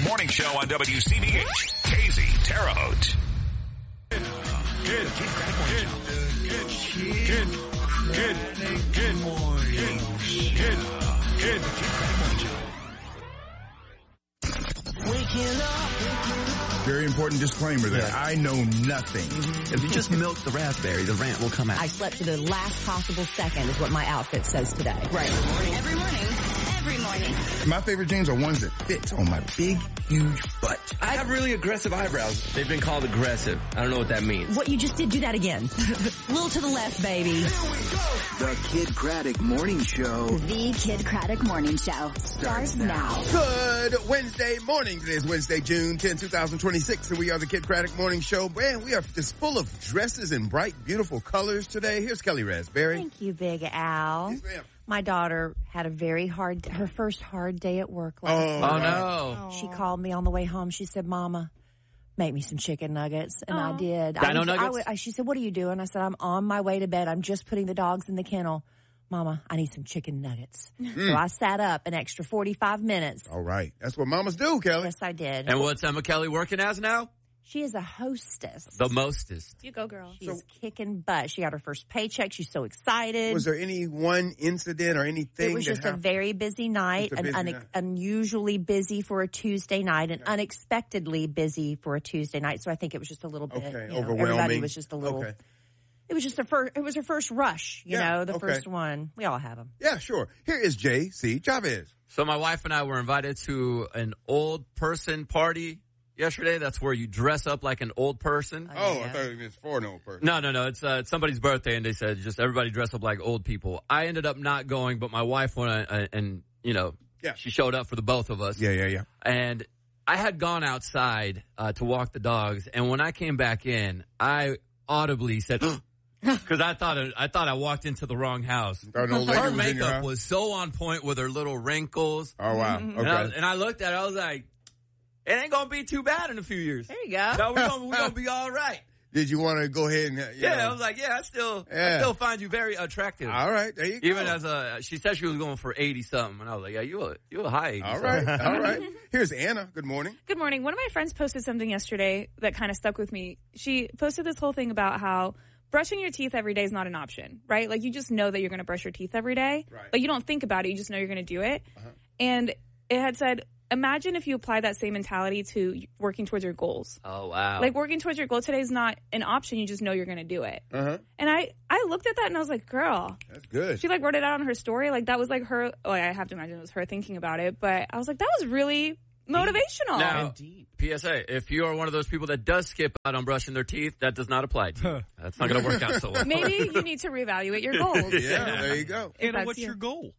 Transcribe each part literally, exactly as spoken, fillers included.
Morning Show on W C B H. Casey, Terre Haute. Kid, kid, kid, kid, kid, kid, kid, kid, kid, Waking up. Very important disclaimer there. Yeah. I know nothing. If you just milk the raspberry, the rant will come out. I slept to the last possible second is what my outfit says today. Right. Every morning. Every morning. My favorite jeans are ones that fit on my big, huge butt. I have really aggressive eyebrows. They've been called aggressive. I don't know what that means. What you just did, do that again. Little to the left, baby. The Kid Craddock Morning Show. The Kid Craddock Morning Show starts now. Good Wednesday morning. Today is Wednesday, June tenth, twenty twenty-six, and we are the Kid Craddock Morning Show. Man, we are just full of dresses and bright, beautiful colors today. Here's Kelly Raspberry. Thank you, Big Al. Yes, ma'am. My daughter had a very hard, her first hard day at work last Oh, night. Oh, no. She called me on the way home. She said, Mama, make me some chicken nuggets. And I did. Dino I was, nuggets? I w- I, she said, what are you doing? I said, I'm on my way to bed. I'm just putting the dogs in the kennel. Mama, I need some chicken nuggets. So I sat up an extra forty-five minutes. All right. That's what mamas do, Kelly. Yes, I did. And what's Emma Kelly working as now? She is a hostess. The mostest. You go, girl. She's kicking butt. She got her first paycheck. She's so excited. Was there any one incident or anything? It was that just a happened? very busy night, Just a an busy un- night. unusually busy for a Tuesday night, and unexpectedly busy for a Tuesday night. So I think it was just a little bit, Okay, you know, overwhelming. everybody was just a little. Okay. It was just a first. It was her first rush, you Yeah, know, the okay. first one. We all have them. Yeah, sure. Here is J C Chavez. So my wife and I were invited to an old person party yesterday. That's where you dress up like an old person. Oh, yeah. I thought it was for an old person. No, no, no. It's, uh, it's somebody's birthday, and they said just everybody dress up like old people. I ended up not going, but my wife went, uh, and, you know, Yeah. she showed up for the both of us. Yeah, yeah, yeah. And I had gone outside uh, to walk the dogs, and when I came back in, I audibly said, because I thought it, I thought I walked into the wrong house. Thought an old lady Her was in your makeup house? was so on point with her little wrinkles. Oh, wow. And, I, Okay. and I looked at it, I was like, it ain't going to be too bad in a few years. There you go. No, we're going we're gonna to be all right. Did you want to go ahead and... uh, you Yeah, know- I was like, yeah, I still, Yeah. I still find you very attractive. All right, there you go. Even as a, she said she was going for eighty something, and I was like, yeah, you a, you a high eighty. All right, all right. Here's Anna. Good morning. Good morning. One of my friends posted something yesterday that kind of stuck with me. She posted this whole thing about how brushing your teeth every day is not an option, right? Like, you just know that you're going to brush your teeth every day. Right. Like, you don't think about it. You just know you're going to do it. Uh-huh. And it had said, imagine if you apply that same mentality to working towards your goals. Oh, wow. Like, working towards your goal today is not an option. You just know you're going to do it. Uh-huh. And I, I looked at that and I was like, girl. That's good. She, like, wrote it out on her story. Like, that was, like, her. Oh, I have to imagine it was her thinking about it. But I was like, that was really motivational. Now, P S A, if you are one of those people that does skip out on brushing their teeth, that does not apply to you. That's not going to work out so well. Maybe you need to reevaluate your goals. Yeah, there you go. If Anna, that's what's you. your goal?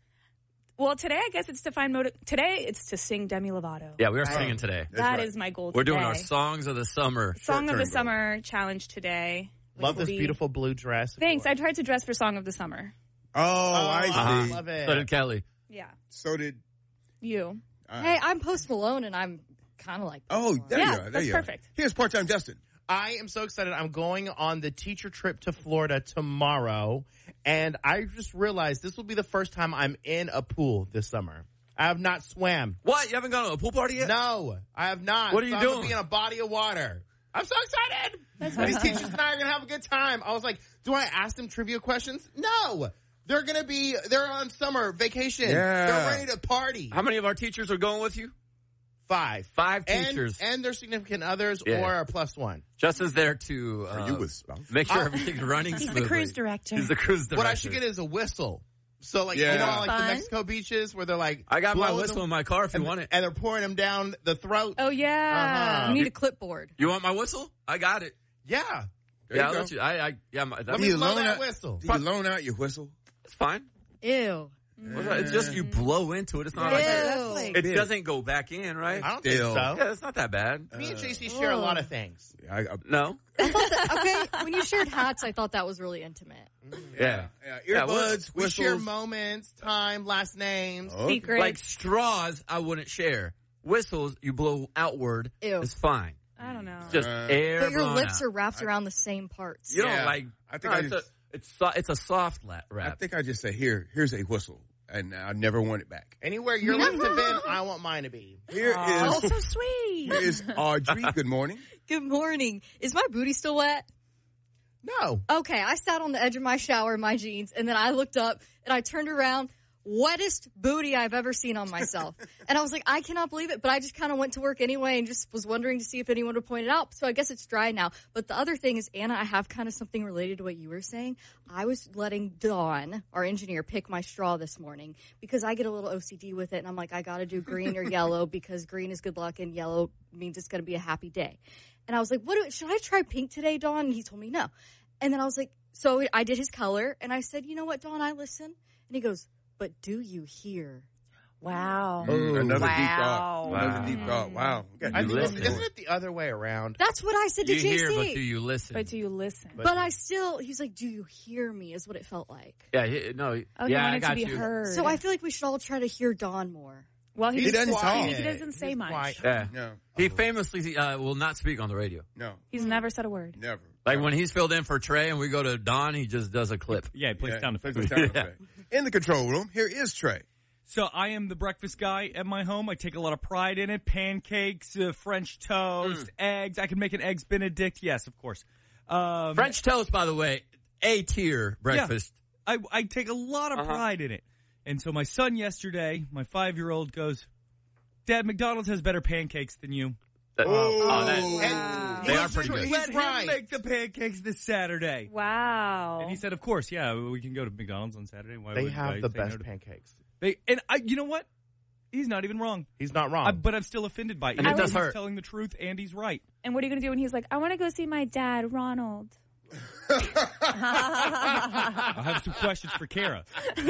Well, today I guess it's to find motive. Today it's to sing Demi Lovato. Yeah, we are singing today. That's That right. is my goal We're today. doing our Songs of the Summer. Song of short-term the goal. Summer challenge today. which Love will this be- beautiful blue dress. Thanks. I tried to dress for Song of the Summer. Oh, I see. Uh-huh. Love it. So did Kelly. Yeah. So did... You. uh, Hey, I'm Post Malone, and I'm kind of like. Oh, there Yeah, you are. There that's you perfect. Are. Here's part-time Justin. I am so excited. I'm going on the teacher trip to Florida tomorrow, and I just realized this will be the first time I'm in a pool this summer. I have not swam. What? You haven't gone to a pool party yet? No, I have not. What are you so I'm gonna doing? be in a body of water. I'm so excited. These teachers and I are going to have a good time. I was like, do I ask them trivia questions? No. They're going to be, they're on summer vacation. Yeah. They're ready to party. How many of our teachers are going with you? Five. Five And, teachers. and their significant others Yeah. or a plus one. Justin's there to uh, Are you with spouse? make sure Uh, everything's running He's the smoothly. cruise director. He's the cruise director. What I should get is a whistle. So, like, Yeah. you know, like Fun. the Mexico beaches where they're like, I got my blowing whistle them- in my car if you and, want it. and they're pouring them down the throat. Oh, yeah. Uh-huh. You need a clipboard. You want my whistle? I got it. Yeah. There yeah, you I'll go. let you. I, I, yeah, my, Let that's, me you blow loan that out- whistle. Do you loan out your whistle? it's fine. Ew. It's just you blow into it. It's not like Ew. it doesn't go back in, right? I don't Still. think so. Yeah, it's not that bad. Me and J C share a lot of things. I, I, No. Okay, when you shared hats, I thought that was really intimate. Yeah. yeah, Yeah, well, earbuds, We share whistles. moments, time, last names. Oh. Secret. Like straws, I wouldn't share. Whistles, you blow outward. Ew. It's fine. I don't know. It's just Uh, air. But your blown lips out. are wrapped around the same parts. You Yeah. don't like. I think no, I it's, just- a, it's so, it's a soft la- I wrap. think I just say, here, here's a whistle. and I never want it back. Anywhere your lips have been, I want mine to be. Here Oh, is so sweet. here is Audrey. Good morning. Good morning. Is my booty still wet? No. Okay, I sat on the edge of my shower in my jeans, and then I looked up, and I turned around. Wettest booty I've ever seen on myself. And I was like, I cannot believe it. But I just kind of went to work anyway and just was wondering to see if anyone would point it out. So I guess it's dry now. But the other thing is, Anna, I have kind of something related to what you were saying. I was letting Dawn, our engineer, pick my straw this morning because I get a little O C D with it. And I'm like, I got to do green or yellow because green is good luck and yellow means it's going to be a happy day. And I was like, what do, should I try pink today, Dawn? And he told me no. And then I was like, so I did his color. And I said, you know what, Dawn, I listen. And he goes, but do you hear? Wow. Mm, another wow. deep thought. Another Wow. deep thought. Wow. Okay. I You think it's- listen. isn't it the other way around? That's what I said to You J C. hear, but do you listen? But do you listen? But I still, he's like, do you hear me is what it felt like. yeah, he, no. oh, he yeah, I wanted got to be you. heard. So I feel like we should all try to hear Dawn more. well, he, He doesn't just- talk. He doesn't say He's much. quiet. Yeah. No. He famously uh, will not speak on the radio. No. He's never said a word. Never. Like when he's filled in for Trey and we go to Don, he just does a clip. Yeah, he plays Yeah, down plays the the sound effect. In the control room, here is Trey. So I am the breakfast guy at my home. I take a lot of pride in it. Pancakes, uh, French toast, eggs. I can make an eggs Benedict. Yes, of course. Um, French toast, by the way, A tier breakfast. I, I take a lot of Uh-huh. pride in it. And so my son yesterday, my five-year-old goes, Dad, McDonald's has better pancakes than you. That- Oh, oh, that- wow. they He's are pretty true. good. He's Let right. him make the pancakes this Saturday. Wow. And he said, of course, yeah, we can go to McDonald's on Saturday. Why They would have I the say no best to- pancakes. They, and I, you know what? He's not even wrong. He's not wrong. I, but I'm still offended by it. And it Even does though he's hurt. telling the truth, and he's right. And what are you going to do when he's like, I want to go see my dad, Ronald? I have some questions for Kara.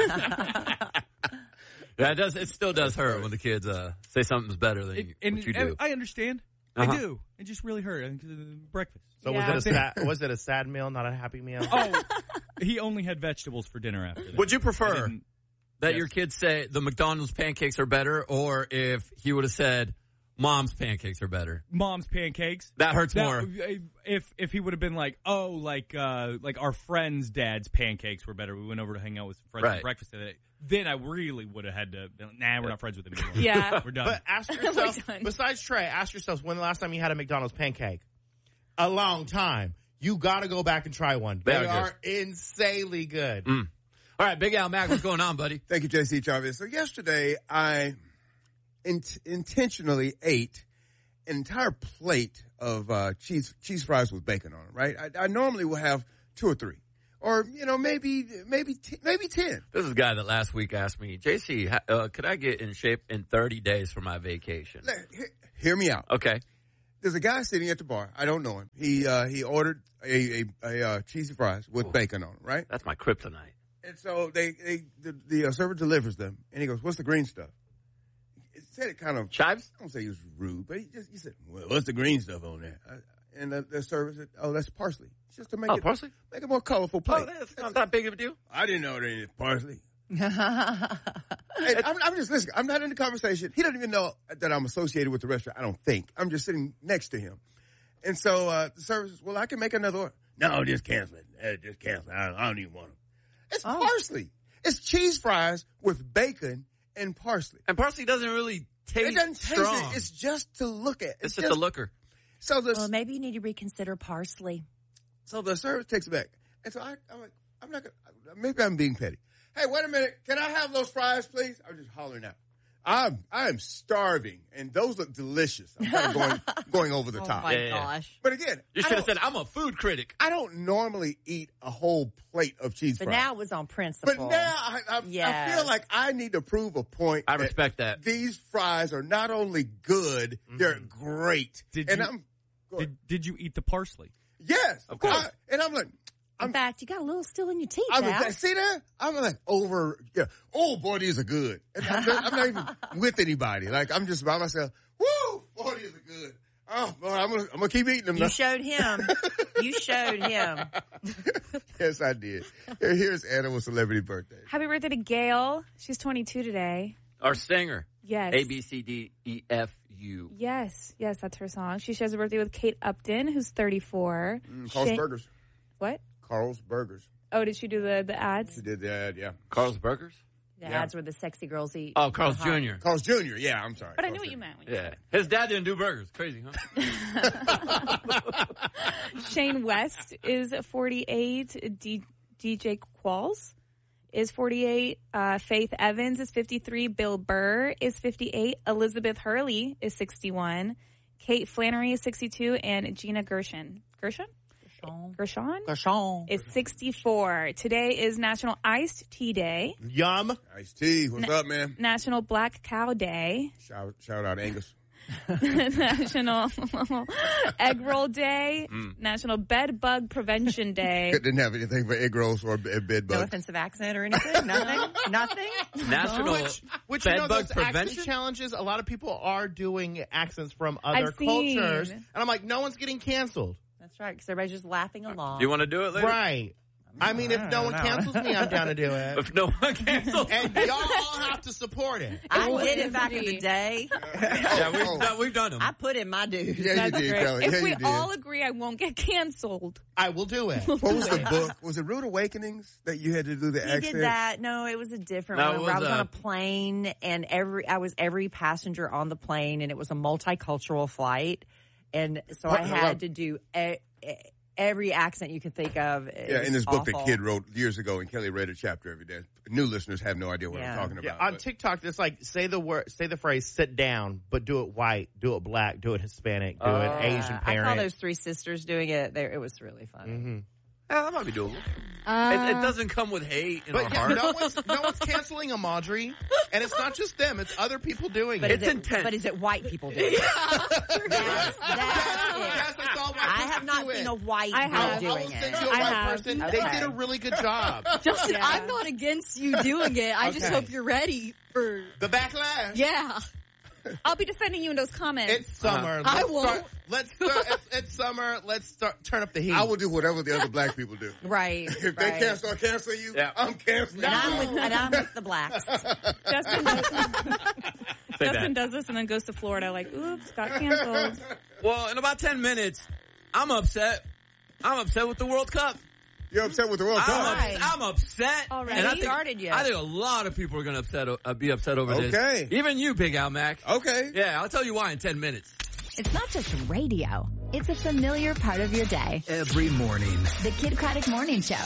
Yeah, it does. It still does hurt when the kids uh, say something's better than It- you, and what you and do. I understand. Uh-huh. I do. It just really hurt. I think, uh, breakfast. so Yeah. was it a sad, was it a sad meal, not a happy meal? Oh, he only had vegetables for dinner after that. Would you I prefer didn't- that Yes. your kids say the McDonald's pancakes are better, or if he would have said mom's pancakes are better? Mom's pancakes? That hurts That- more. If if he would have been like, oh, like uh, like our friend's dad's pancakes were better. We went over to hang out with friends Right. for breakfast today. Then I really would have had to. Nah, we're not friends with him anymore. Yeah. We're done. But ask We're yourself, done. besides Trey, ask yourself when the last time you had a McDonald's pancake? A long time. You got to go back and try one. They They, are are insanely good. Mm. All right, Big Al Mac, what's going on, buddy? Thank you, J C Chavez. So yesterday, I in- intentionally ate an entire plate of uh, cheese cheese fries with bacon on it. Right? I, I normally will have two or three, or you know, maybe maybe t- maybe ten. This is a guy that last week asked me, J C, ha- uh, could I get in shape in thirty days for my vacation? Let- Hear, hear me out. Okay. There's a guy sitting at the bar. I don't know him. He uh, he ordered a a, a uh, cheesy fries with Ooh. bacon on it. Right? That's my kryptonite. And so they, they the, the uh, server delivers them, and he goes, "What's the green stuff?" He said it kind of Chives? I don't say he was rude, but he just he said, "Well, what's the green stuff on there?" I, and the, the server said, "Oh, that's parsley. It's just to make Oh, it parsley? make a more colorful plate." Oh, that's not that big of a deal. I didn't know there any parsley. Hey, I'm, I'm just listening. I'm not in the conversation. He doesn't even know that I'm associated with the restaurant. I don't think. I'm just sitting next to him. And so uh, the server says, "Well, I can make another order." No, just cancel it. Uh, just cancel it. I, I don't even want them. It's Oh. parsley. It's cheese fries with bacon and parsley. And parsley doesn't really taste It doesn't taste strong. it. It's just to look at. It's just a looker. So the Well, maybe you need to reconsider parsley. so the server takes it back, and so I, I'm like, I'm not gonna. Maybe I'm being petty. Hey, wait a minute. Can I have those fries, please? I'm just hollering out. I'm I'm starving, and those look delicious. I'm kind of going going over the Oh top. my Yeah, yeah. gosh. But again, You I should have don't- said, I'm a food critic. I don't normally eat a whole plate of cheese But fries. now it was on principle. but now I, I, I Yes. feel like I need to prove a point. I respect that. These fries are not only good, they're great. Did and you- I'm go ahead. Did, did you eat the parsley? yes, Of course. I- and I'm like, In fact, you got a little still in your teeth I'm now. like, see that? I'm like over. Yeah. Oh boy, these are good. And I'm, not, I'm not even with anybody. Like I'm just by myself. Woo, boy, these are good. Oh, boy, I'm gonna, I'm gonna keep eating them. You now. showed him. You showed him. Yes, I did. Here- Here's Anna with celebrity birthday. Happy birthday to Gail. She's twenty-two today. Our singer. Yes. A, B, C, D, E, F, U. Yes, yes, that's her song. She shares a birthday with Kate Upton, who's thirty-four. Mm, Carl's Shan- Burgers. What? Carl's Burgers. Oh, did she do the, the ads? She did that. Yeah. Carl's Burgers? The Yeah. ads where the sexy girls eat. Oh, Carl's Uh-huh. Junior Carl's Junior Yeah, I'm sorry. But I Carl's knew what you Junior meant. When you Yeah. His dad didn't do burgers. Crazy, huh? Shane West is forty-eight. D- DJ Qualls is forty-eight. Uh, Faith Evans is fifty-three. Bill Burr is fifty-eight. Elizabeth Hurley is sixty-one. Kate Flannery is sixty-two. And Gina Gershon. Gershon? Gershon? Gershon. Is sixty-four. Today is National Iced Tea Day. Yum. Iced tea. What's Na- up, man? National Black Cow Day. Shout, shout out Angus. National Egg Roll Day. Mm. National Bed Bug Prevention Day. Didn't have anything for egg rolls or bed bed No bugs. offensive accent or anything? Nothing? Nothing? National Which, which you Bed know, Bug those accent Prevention? challenges, a lot of people are doing accents from other I've seen. cultures. And I'm like, no one's getting canceled. That's right, because everybody's just laughing along. Do you want to do it later? Right. I mean, if no one cancels me, I'm down to do it. If no one cancels. And y'all all have to support it. I did it back in the day. Yeah, we've, Oh. done, we've done them. I put in my dues. Yeah, you That's did, great. Kelly. If Yeah, we you did. all agree, I won't get canceled. I will do it. What was the book? Was it Rude Awakenings that you had to do the He accent? did that. No, it was a different No, one. it Where I was was on a- a plane, and every I was every passenger on the plane, and it was a multicultural flight, and so I What- had to do e- e- every accent you could think of. It Yeah, was in this book awful. that Kid wrote years ago, and Kelly read a chapter every day. New listeners have no idea what Yeah. I'm talking about. Yeah, on but- TikTok, it's like say the word, say the phrase "sit down," but do it white, do it black, do it Hispanic, do Oh. it Yeah, Asian I saw parent. those three sisters doing it. There, it was really funny. Mm-hmm. Yeah, that might be doable. Uh, It, it doesn't come with hate in our But yeah, heart. no one's no one's canceling them, Audrey, and it's not just them; it's other people doing But it. is it, intense. But is it white people doing it? That's, that's it. Yes, I saw white I people have not do seen it. a white I girl have. I will doing send it. you a I white have. person. They Okay. did a really good job. Justin, Yeah. I'm not against you doing it. I just Okay. hope you're ready for. The backlash. Yeah. I'll be defending you in those comments. It's summer. I Let's won't. Start, let's start. It's, it's summer. Let's start. Turn up the heat. I will do whatever the other black people do. Right. If right. they can't start canceling you, Yeah. I'm canceling And you. I'm with, and I'm with the blacks. Justin, does, Say Justin that. does this and then goes to Florida like, oops, got canceled. Well, in about ten minutes, I'm upset. I'm upset with the World Cup. You're upset with the World I'm, Cup? Right. ups- I'm upset. Already? And I Haven't think, started yet. I think a lot of people are going to upset, uh, be upset over this. Okay. Even you, Big Al Mac. Okay. Yeah, I'll tell you why in ten minutes. It's not just radio. It's a familiar part of your day. Every morning. The Kid Craddock Morning Show.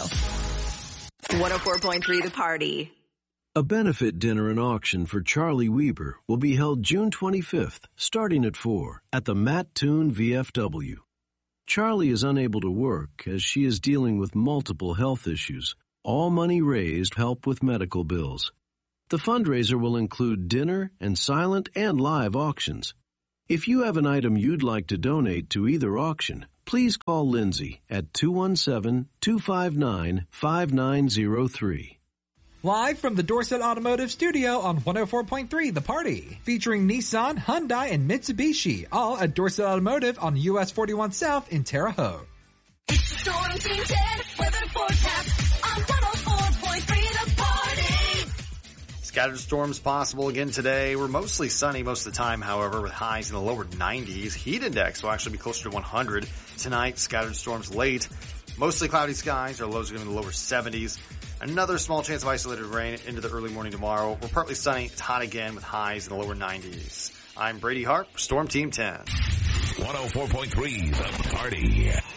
one oh four point three The Party. A benefit dinner and auction for Charlie Weber will be held June twenty-fifth, starting at four, at the Matt Toon V F W. Charlie is unable to work as she is dealing with multiple health issues. All money raised help with medical bills. The fundraiser will include dinner and silent and live auctions. If you have an item you'd like to donate to either auction, please call Lindsay at two one seven, two five nine, five nine zero three. Live from the Dorset Automotive Studio on one oh four point three The Party. Featuring Nissan, Hyundai, and Mitsubishi. All at Dorset Automotive on U S forty-one South in Terre Haute. Storm Team ten weather forecast on one oh four point three The Party. Scattered storms possible again today. We're mostly sunny most of the time, however, with highs in the lower nineties. Heat index will actually be closer to one hundred tonight. Scattered storms late. Mostly cloudy skies. Our lows are going to be in the lower seventies. Another small chance of isolated rain into the early morning tomorrow. We're partly sunny. It's hot again with highs in the lower nineties. I'm Brady Harp, Storm Team ten. one oh four point three The Party.